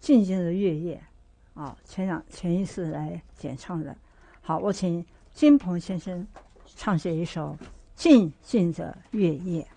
静静的月夜啊，前一次来演唱的。好，我请金鹏先生唱写一首《静静的月夜》。